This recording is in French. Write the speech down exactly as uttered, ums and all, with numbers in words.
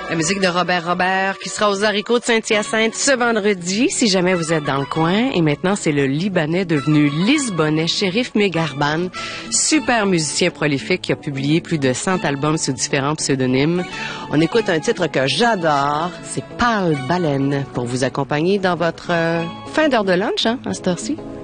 La musique de Robert Robert qui sera aux haricots de Saint-Hyacinthe ce vendredi, si jamais vous êtes dans le coin. Et maintenant, c'est le Libanais devenu Lisbonnais, Cherif Megarban, super musicien prolifique qui a publié plus de cent albums sous différents pseudonymes. On écoute un titre que j'adore, c'est Pâle Baleine, pour vous accompagner dans votre euh, fin d'heure de lunch, hein, à cette heure-ci.